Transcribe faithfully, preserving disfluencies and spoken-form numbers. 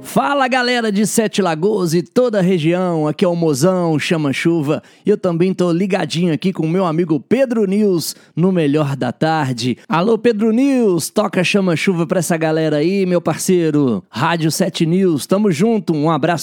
Fala galera de Sete Lagoas e toda a região, aqui é o Mozão, Chama Chuva, e eu também tô ligadinho aqui com o meu amigo Pedro News no Melhor da Tarde. Alô Pedro News, toca Chama Chuva pra essa galera aí, meu parceiro. Rádio Sete News, tamo junto, um abraço